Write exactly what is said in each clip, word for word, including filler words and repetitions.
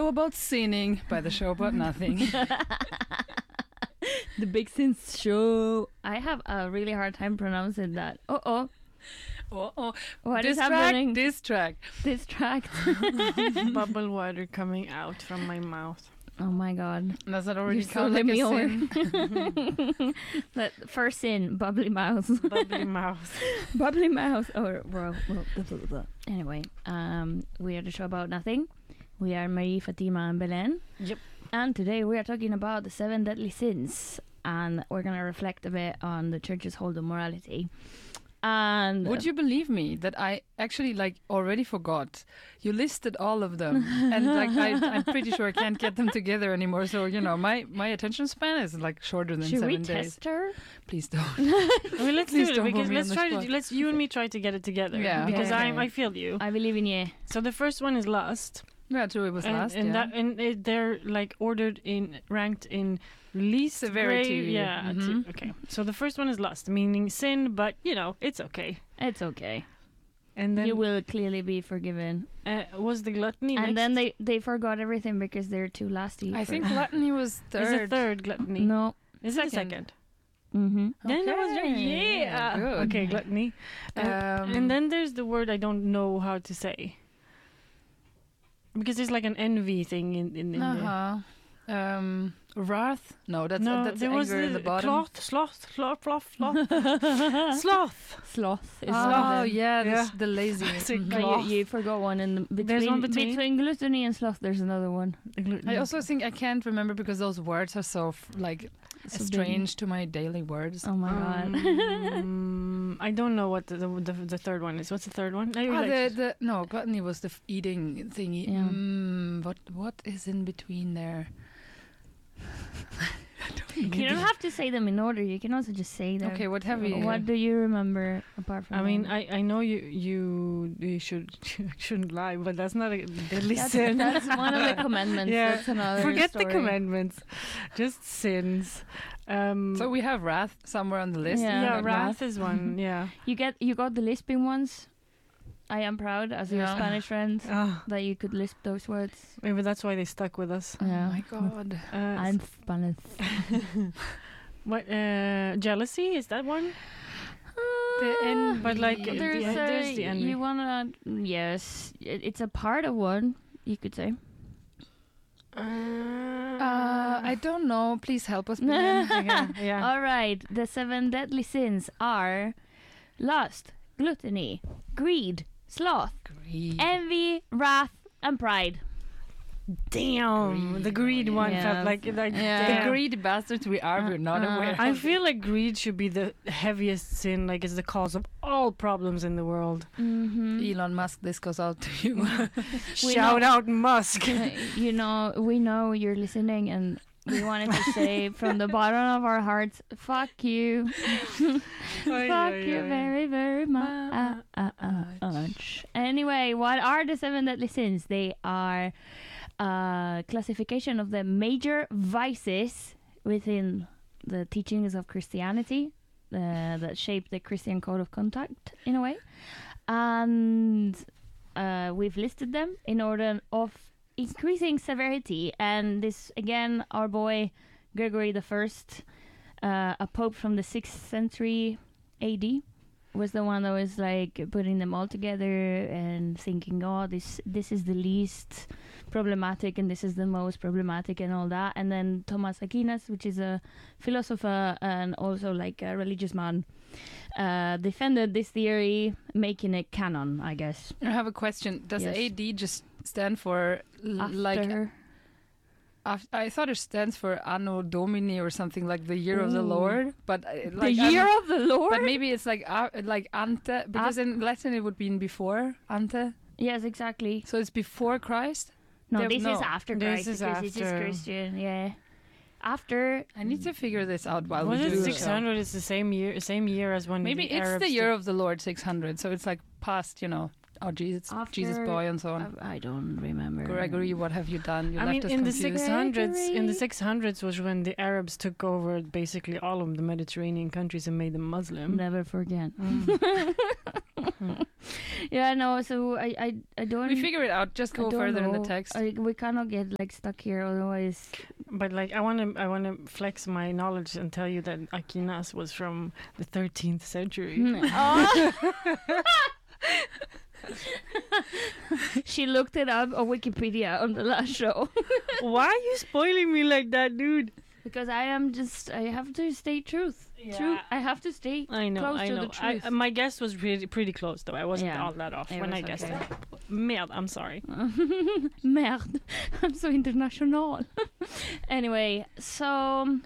show about sinning by the show about nothing. The Big Sins Show. I have a really hard time pronouncing that. Uh oh. Oh, oh. What this is happening? Track, this track. Distract. Bubble water coming out from my mouth. Oh my god. Does that already You're count so like a demure. sin? That first sin, bubbly mouth. Bubbly mouth. Bubbly mouth. Or well, well, blah, blah, blah. Anyway, um, we are the show about nothing. We are Marie, Fatima, and Belen. Yep. And today we are talking about the seven deadly sins, and we're gonna reflect a bit on the church's hold on morality. And would you believe me that I actually like already forgot? You listed all of them, and like I, I'm pretty sure I can't get them together anymore. So you know, my, my attention span is like shorter than should seven we days. test her? Please don't. Well, let's Please do it don't because put me let's on the try to spot. do, let's you and me try to get it together. Yeah, because okay. I I feel you. I believe in you. So the first one is lust. Yeah, true. It was and, last. and yeah. that and it, they're like ordered in ranked in least Severity, grade, yeah. mhm. to- okay. So the first one is lust, meaning sin, but you know it's okay. It's okay. And then You will clearly be forgiven. uh, was the gluttony, And next? then they, they forgot everything because they're too lasty. I for- think gluttony was is third. the third gluttony. No. Is it the Second. second? Mm-hmm. Then that was right. Okay, Yeah. good. Okay, gluttony. Uh, Um, and then there's the word I don't know how to say. Because there's like an envy thing in, in, in there. uh-huh. Um, wrath? No, that's No, uh, that's there anger was in the bottom. Sloth, sloth, sloth, sloth, sloth. Sloth. Sloth is Oh, one of them. yeah, Yeah. this, the laziness. It's a Mhm. But Sloth. you, you forgot one in the, between, There's one between? between gluttony and sloth. There's another one. I also think I can't remember because those words are so f- like So strange to my daily words. Oh my god. Um, I don't know what the, the the the third one is. What's the third one? I Ah, like- the, the, no, gluttony was the f- eating thingy. Yeah. Mm, what what is in between there? You don't have to say them in order. You can also just say them. Okay, what have we? What do you remember apart from I mean, them? I, I know you you you should shouldn't lie, but that's not a deadly That's, sin. that's one of the commandments. Yeah. That's another Forget story. the commandments, just sins. Um, So we have wrath somewhere on the list. Yeah. yeah, like wrath wrath. is one. Yeah. You get you got the lisping ones. I am proud as your Yeah. Spanish friend Oh, that you could lisp those words. maybe that's why they stuck with us. Oh Yeah. my god. Uh, I'm Spanish. what uh, jealousy is that one? The envy. But like, The- there's, the- a, there's the envy. you wanna yes, it, it's a part of one. You could say. Uh, I don't know. Please help us. Belen. yeah, yeah. All right, the seven deadly sins are lust, gluttony, greed, sloth, Greed. envy, wrath, and pride. Damn, Greed. the greed one Yes. felt like like Yeah. The damn. greedy bastards we are, we're not Uh-uh. aware. I of feel like greed should be the heaviest sin, like it's the cause of all problems in the world. Mm-hmm. Elon Musk, this goes out to you. We Shout know- out Musk. You know, we know you're listening, and we wanted to say from the bottom of our hearts, fuck you. Fuck you very, very much. Anyway, what are the seven deadly sins? They are a classification of the major vices within the teachings of Christianity uh, that shape the Christian code of conduct in a way. And uh, we've listed them in order of increasing severity. And this, again, our boy Gregory the First, uh, a pope from the sixth century A D, was the one that was like putting them all together and thinking, oh, this this is the least problematic and this is the most problematic and all that. And then Thomas Aquinas, which is a philosopher and also like a religious man, uh, defended this theory, making it canon, I guess. I have a question. Does Yes. A D just stand for l- After like? Af- I thought it stands for Anno Domini or something like the year of the Ooh. Lord, but uh, the like year I'm- of the Lord? But maybe it's like uh, like ante because in Latin it would be in before ante, Yes, exactly. so it's before Christ. No, They- this no. is after This Christ is because this is after. Christian, yeah. After I need to figure this out while Was we it do the six show. hundred? It's the same year, same year as when Maybe the it's Arabs the year did- of the Lord six hundred, so it's like past, you know, oh Jesus, After- Jesus boy and so on. I, I don't remember. Gregory, what have you done? You I left mean, us in the confused. six hundreds, in the Gregory. six hundreds was when the Arabs took over basically all of the Mediterranean countries and made them Muslim. Never forget. Mm. Yeah, no. So I, I, I don't. We figure it out. Just I go don't further in the know. text. I, we cannot get like stuck here, otherwise. But like, I want to, I want to flex my knowledge and tell you that Aquinas was from the thirteenth century. Oh. She looked it up on Wikipedia on the last show. Why are you spoiling me like that, dude? Because I am just, I have to stay truth. True. Yeah. I have to stay I know, close I to know. the truth. I, my guess was pretty, pretty close, though. I wasn't Yeah. all that off It when was I guessed okay. it. Merde, I'm sorry. Merde. I'm so international. Anyway, so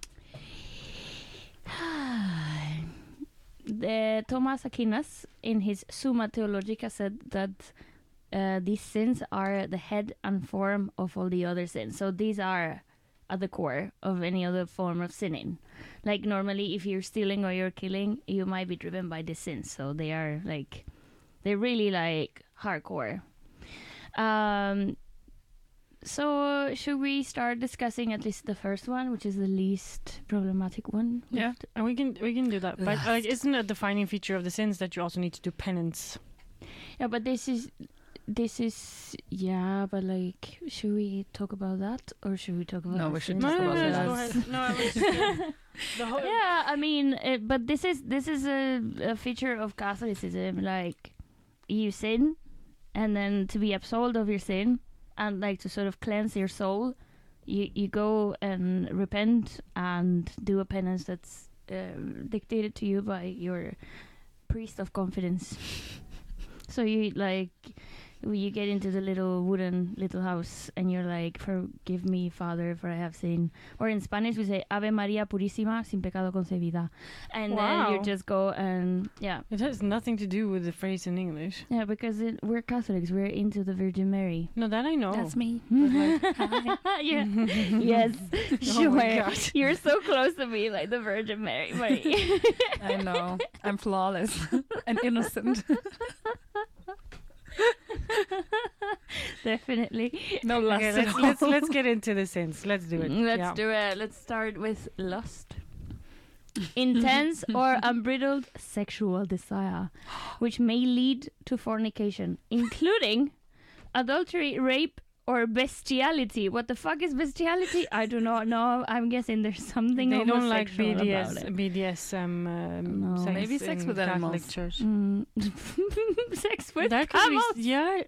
the Thomas Aquinas in his Summa Theologica said that uh, these sins are the head and form of all the other sins. So these are at the core of any other form of sinning. Like normally, if you're stealing or you're killing, you might be driven by these sins. So they are like, they're really like hardcore. Um, so should we start discussing at least the first one, which is the least problematic one? Yeah. And we can we can do that. But Last. like, isn't a defining feature of the sins that you also need to do penance? Yeah, but this is this is yeah, but like, should we talk about that or should we talk about? No, the we should sins talk No, no, about no, that. go ahead. No, I was just the whole, Yeah, I mean, uh, but this is this is a, a feature of Catholicism. Like, you sin, and then to be absolved of your sin, and like to sort of cleanse your soul, you you go and repent and do a penance that's uh, dictated to you by your priest of confidence. So you like. You get into the little wooden little house and you're like, forgive me, Father, for I have sinned. Or in Spanish we say, Ave María Purísima, sin pecado concebida. And then you Wow. just go and, yeah. it has nothing to do with the phrase in English. Yeah, because it, we're Catholics, we're into the Virgin Mary. No, that I know. That's me. Yeah. Yes, Oh sure. my God. You're so close to me, like the Virgin Mary. Mary. I know. I'm flawless and innocent. Definitely. No lust Okay, at let's, all. let's let's get into the sins. Let's do it. Let's Yeah. do it. Let's start with lust. Intense or unbridled sexual desire, which may lead to fornication, including adultery, rape, or bestiality. What the fuck is bestiality? I do not know. I'm guessing there's something They don't like homosexual B D S, about it. B D S um, um, No. sex Maybe sex in with Catholic animals. Church. Mm. Sex with That could be- camels. yeah,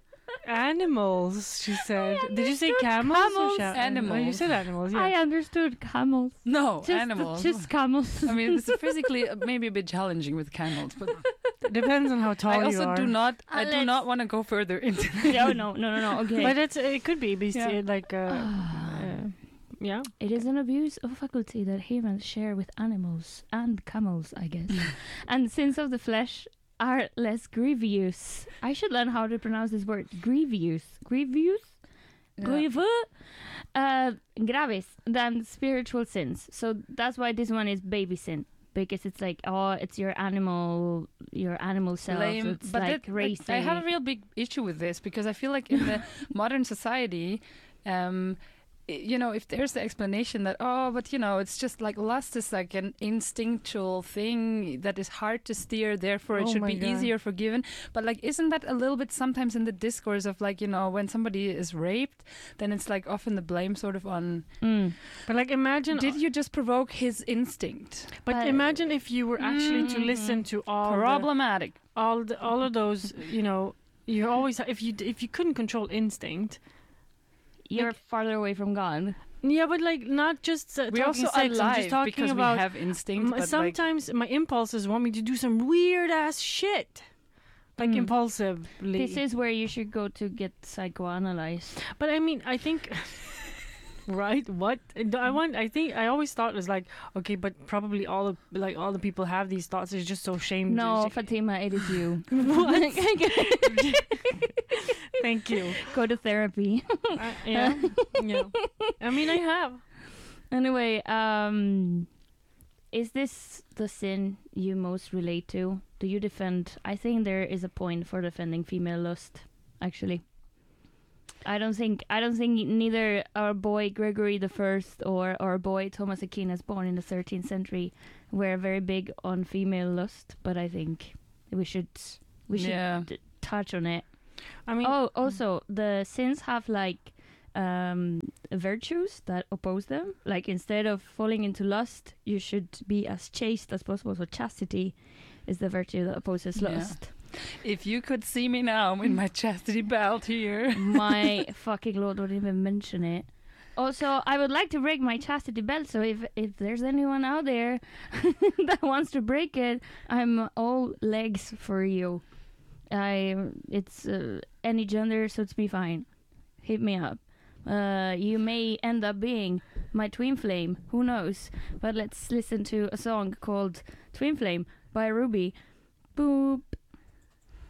animals. She said. I Did you say understood camels? camels. Or sha- Animals. Oh, you said animals. I Yeah. understood camels. No, Just, animals. Just camels. I mean, it's physically uh, maybe a bit challenging with camels, but Depends on how tall I you also are. do not. Uh, I do let's- not want to go further into. no, no, no, no, no. Okay. But it's, it could be besti- Yeah. like uh, uh, yeah. It is an abuse of faculty that humans share with animals and camels, I guess. And sins of the flesh are less grievous. I should learn how to pronounce this word. Grievous. Grievous? Grievous? Uh, graves than spiritual sins. So that's why this one is baby sin. Because it's like, oh, it's your animal, your animal self. Lame. It's But like that- racing. I have a real big issue with this because I feel like in the modern society, um, i- you know, if there's the explanation that, oh, but you know, it's just like lust is like an instinctual thing that is hard to steer, therefore it Oh should my be God. easier forgiven. But like, isn't that a little bit sometimes in the discourse of like, you know, when somebody is raped, then it's like often the blame sort of on, Mm. But like imagine. did you just provoke his instinct? but But- imagine if you were actually to Mhm. listen to all the, Problematic. all the, all of those. You know, you always if you if you couldn't control instinct. You're farther away from God. Yeah, but like not just uh, We're talking also sex. I'm alive just talking because about we have instinct. m- but like, sometimes my impulses want me to do some weird ass shit, like Mm. impulsively. This is where you should go to get psychoanalyzed. But I mean, I think. Right? What? And I want. I think I always thought it was like okay, but probably all of like all the people have these thoughts. It's just so shamed. No, Fatima, it is you. What? Thank you. Go to therapy. Uh, yeah, yeah. I mean, I have. Anyway, um, is this the sin you most relate to? Do you defend? I think there is a point for defending female lust. Actually, I don't think I don't think neither our boy Gregory the First or our boy Thomas Aquinas, born in the thirteenth century, were very big on female lust. But I think we should We should Yeah. d- touch on it. I mean, Oh, also, the sins have like um, virtues that oppose them. Like instead of falling into lust, you should be as chaste as possible. So chastity is the virtue that opposes Yeah. lust. If you could see me now in my chastity belt here. My fucking lord, don't even mention it. Also, I would like to break my chastity belt. So if if there's anyone out there that wants to break it, I'm all legs for you. I it's uh, any gender suits me fine. Hit me up. Uh, you may end up being my twin flame. Who knows? But let's listen to a song called "Twin Flame" by Ruby. Boop.